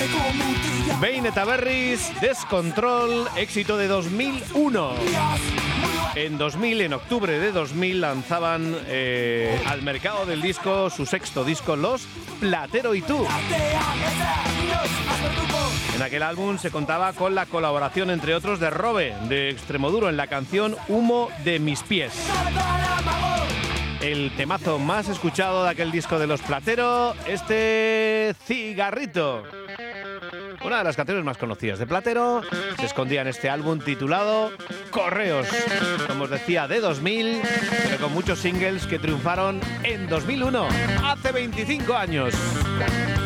Bane Taberris, Descontrol, éxito de 2001. En 2000, en octubre de 2000, lanzaban al mercado del disco su sexto disco, Los Platero y tú. En aquel álbum se contaba con la colaboración, entre otros, de Robe, de Extremoduro, en la canción Humo de mis pies. El temazo más escuchado de aquel disco de Los Platero, este Cigarrito. Una de las canciones más conocidas de Platero se escondía en este álbum titulado Correos, como os decía, de 2000, pero con muchos singles que triunfaron en 2001, hace 25 años.